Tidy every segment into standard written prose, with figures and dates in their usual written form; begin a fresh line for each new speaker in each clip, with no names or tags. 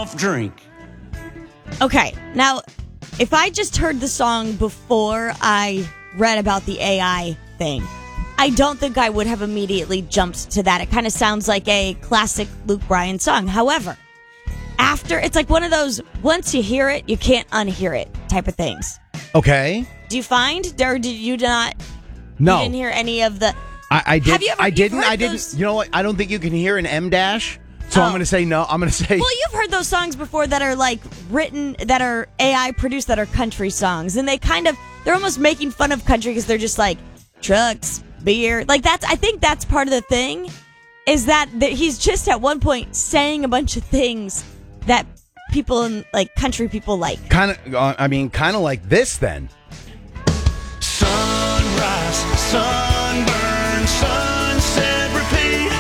golf drink.
Okay, now, if I just heard the song before I read about the AI thing, I don't think I would have immediately jumped to that. It kind of sounds like a classic Luke Bryan song. However, after, it's like one of those, once you hear it, you can't unhear it type of things.
Okay.
Do you find, or did you not?
No.
You didn't hear any of the...
I did.
Have you ever,
I didn't.
those?
You know what? I don't think you can hear an M dash. So I'm going to say no. I'm going to say...
Well, you've heard those songs before that are like written, that are AI produced, that are country songs. And they're almost making fun of country because they're just like, trucks, beer. Like I think that's part of the thing, is that he's just at one point saying a bunch of things that people in like country people like.
Kind of like this then.
Sunrise, sunburn, sunset, repeat.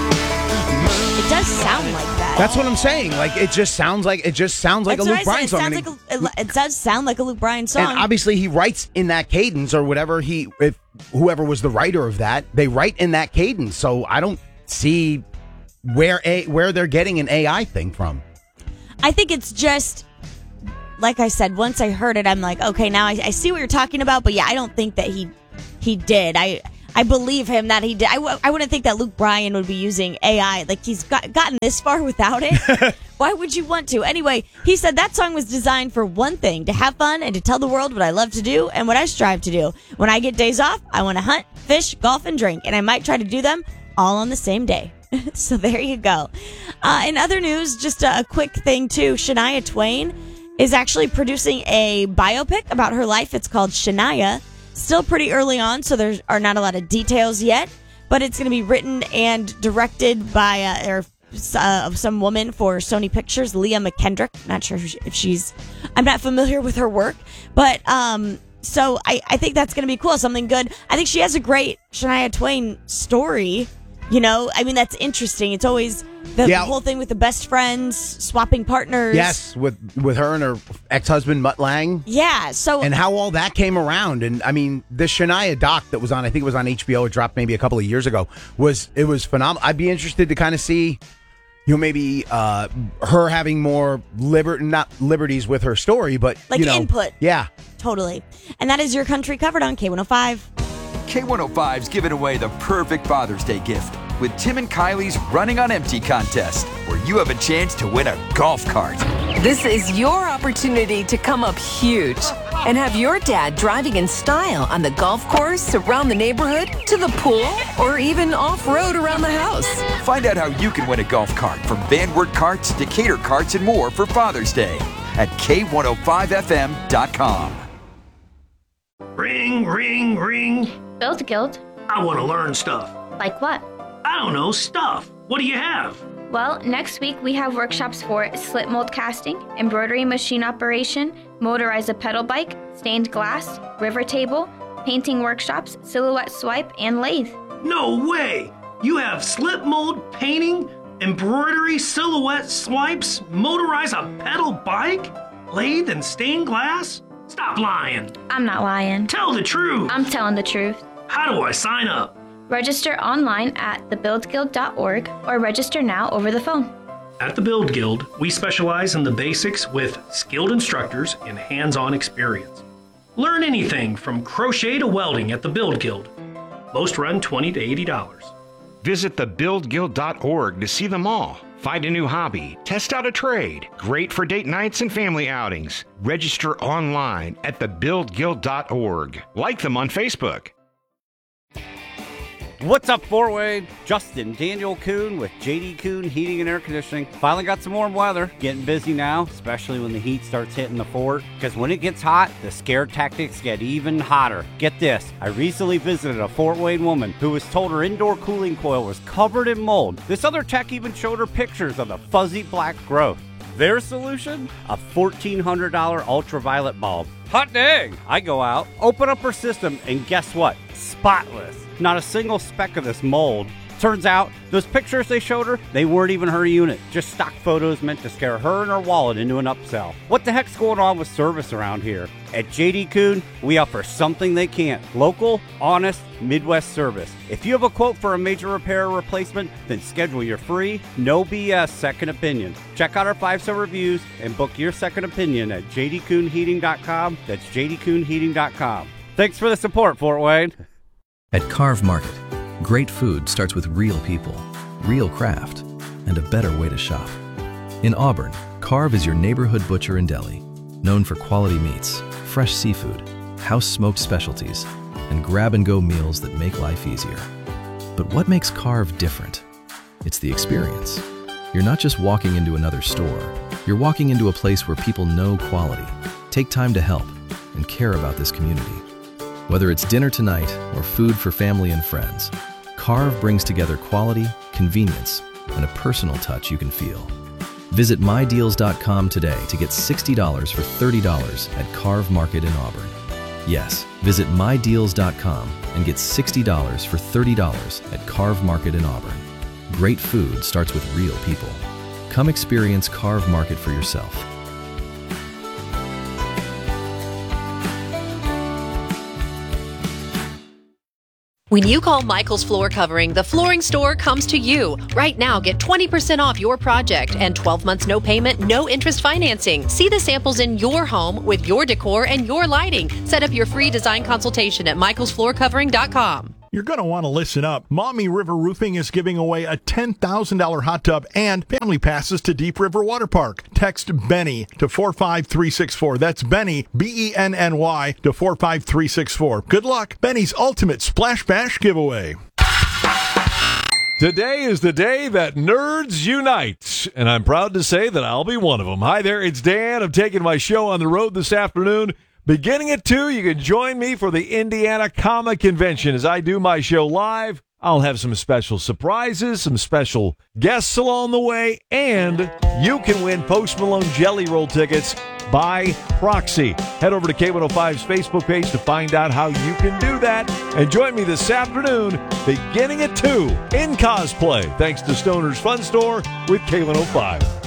It does sound like that.
That's what I'm saying. Like it just sounds like a Luke Bryan song.
It does sound like a Luke Bryan song.
And obviously he writes in that cadence or whatever if whoever was the writer of that, they write in that cadence. So I don't see where they're getting an AI thing from.
I think it's just, like I said, once I heard it, I'm like, okay, now I see what you're talking about. But yeah, I don't think that he did. I believe him that he did. I wouldn't think that Luke Bryan would be using AI. Like, he's gotten this far without it. Why would you want to? Anyway, he said that song was designed for one thing, to have fun and to tell the world what I love to do and what I strive to do. When I get days off, I want to hunt, fish, golf, and drink. And I might try to do them all on the same day. So there you go. In other news, just a quick thing, too. Shania Twain is actually producing a biopic about her life. It's called Shania. Still pretty early on, so there are not a lot of details yet, but it's going to be written and directed by some woman for Sony Pictures, Leah McKendrick. Not sure if I'm not familiar with her work, but so I think that's going to be cool, something good. I think she has a great Shania Twain story. You know, I mean, that's interesting. It's always the whole thing with the best friends, swapping partners.
Yes, with her and her ex-husband, Mutt Lange.
Yeah, so...
And how all that came around. And, I mean, the Shania doc that was on, I think it was on HBO, it dropped maybe a couple of years ago, was phenomenal. I'd be interested to kind of see, you know, maybe her having more not liberties with her story, but,
like,
you know.
Input.
Yeah.
Totally. And that is Your Country covered on K105.
K105's giving away the perfect Father's Day gift with Tim and Kylie's Running on Empty contest, where you have a chance to win a golf cart.
This is your opportunity to come up huge and have your dad driving in style on the golf course, around the neighborhood, to the pool, or even off-road around the house.
Find out how you can win a golf cart from Vanward Carts, Decatur Carts, and more for Father's Day at K105FM.com.
Ring, ring, ring.
Build Guild.
I want to learn stuff.
Like what?
I don't know, stuff. What do you have?
Well, next week we have workshops for slip mold casting, embroidery machine operation, motorize a pedal bike, stained glass, river table, painting workshops, silhouette swipe, and lathe.
No way! You have slip mold, painting, embroidery, silhouette swipes, motorize a pedal bike, lathe, and stained glass? Stop lying.
I'm not lying.
Tell the truth.
I'm telling the truth.
How do I sign up?
Register online at thebuildguild.org or register now over the phone.
At the Build Guild, we specialize in the basics with skilled instructors and hands-on experience. Learn anything from crochet to welding at the Build Guild. Most run $20 to $80.
Visit thebuildguild.org to see them all. Find a new hobby, test out a trade. Great for date nights and family outings. Register online at thebuildguild.org. Like them on Facebook.
What's up, Fort Wayne? Justin Daniel Kuhn with JD Kuhn Heating and Air Conditioning. Finally got some warm weather. Getting busy now, especially when the heat starts hitting the fort. Because when it gets hot, the scare tactics get even hotter. Get this, I recently visited a Fort Wayne woman who was told her indoor cooling coil was covered in mold. This other tech even showed her pictures of the fuzzy black growth. Their solution? A $1,400 ultraviolet bulb. Hot dang! I go out, open up her system, and guess what? Spotless. Not a single speck of this mold. Turns out, those pictures they showed her, they weren't even her unit. Just stock photos meant to scare her and her wallet into an upsell. What the heck's going on with service around here? At JD Kuhn, we offer something they can't. Local, honest, Midwest service. If you have a quote for a major repair or replacement, then schedule your free, no BS second opinion. Check out our 5-star reviews and book your second opinion at jdkuhnheating.com. That's jdkuhnheating.com. Thanks for the support, Fort Wayne.
At Carve Market, great food starts with real people, real craft, and a better way to shop. In Auburn, Carve is your neighborhood butcher and deli, known for quality meats, fresh seafood, house-smoked specialties, and grab-and-go meals that make life easier. But what makes Carve different? It's the experience. You're not just walking into another store. You're walking into a place where people know quality, take time to help, and care about this community. Whether it's dinner tonight or food for family and friends, Carve brings together quality, convenience, and a personal touch you can feel. Visit mydeals.com today to get $60 for $30 at Carve Market in Auburn. Yes, visit mydeals.com and get $60 for $30 at Carve Market in Auburn. Great food starts with real people. Come experience Carve Market for yourself.
When you call Michael's Floor Covering, the flooring store comes to you. Right now, get 20% off your project and 12 months no payment, no interest financing. See the samples in your home with your decor and your lighting. Set up your free design consultation at michaelsfloorcovering.com.
You're going to want to listen up. Maumee River Roofing is giving away a $10,000 hot tub and family passes to Deep River Water Park. Text Benny to 45364. That's Benny, B-E-N-N-Y, to 45364. Good luck. Benny's Ultimate Splash Bash giveaway.
Today is the day that nerds unite, and I'm proud to say that I'll be one of them. Hi there, it's Dan. I'm taking my show on the road this afternoon. Beginning at 2, you can join me for the Indiana Comic Convention as I do my show live. I'll have some special surprises, some special guests along the way, and you can win Post Malone Jelly Roll tickets by proxy. Head over to K105's Facebook page to find out how you can do that. And join me this afternoon, beginning at 2, in cosplay, thanks to Stoner's Fun Store with K105.